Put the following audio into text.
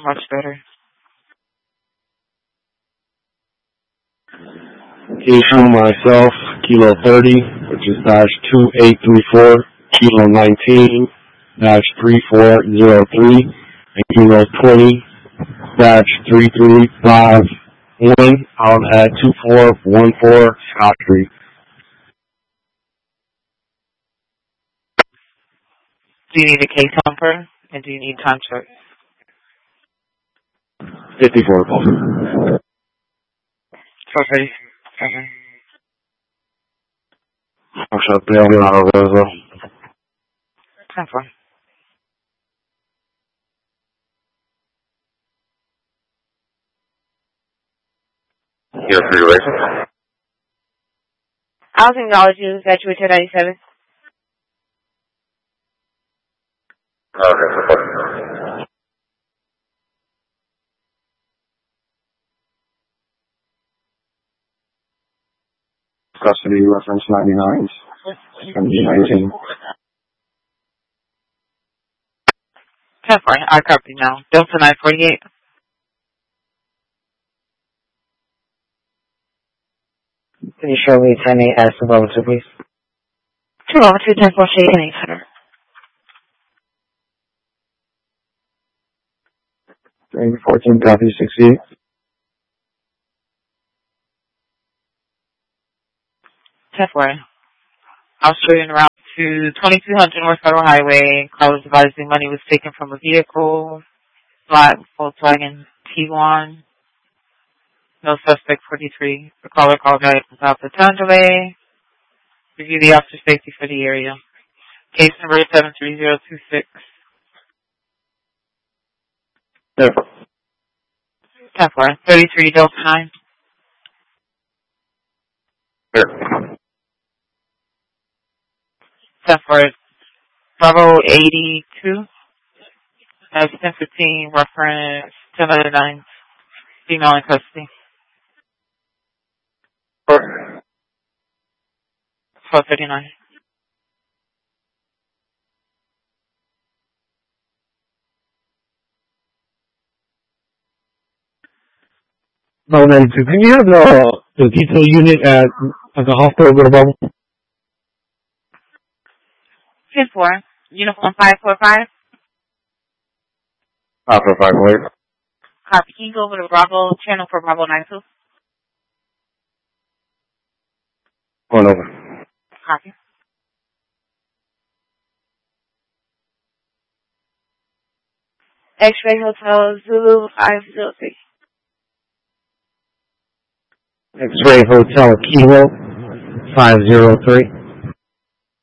much better. Issue myself, Kilo 30, which is -2834, Kilo 19, -3403, and Kilo 20, -3351, out at 2414 Scott Street. Do you need a case number? And do you need contracts? 54. Okay. I'm sorry, bail me out of Rosa. Time for. Here for your license? I'll acknowledge you that you were 1097. Okay. Custody reference 99. 19. 10 for. I copy now. Delta 948. Can you show me 10-8 as the level 2, please? 2 over 2, 10 for shade and 800. 14, copy 68. 10 for. I was trading around to 2200 North Federal Highway. Car was advising money was taken from a vehicle. Black Volkswagen T1. No suspect 43. The caller called back without the time delay. Review the officer safety for the area. Case number 73026. 10 for. 33 Delta 9. Here. 10 for. Bravo 82. That's 1015 reference 1099. Female in custody. 1239. No, 92. Can you have the detail unit at the hospital go to Bubble? 10-4. Uniform 545. 545. Copy. Can you go over to Bravo channel for Bravo 92? Going over. Copy. X-Ray Hotel Zulu 503. X-Ray Hotel Kilo 503.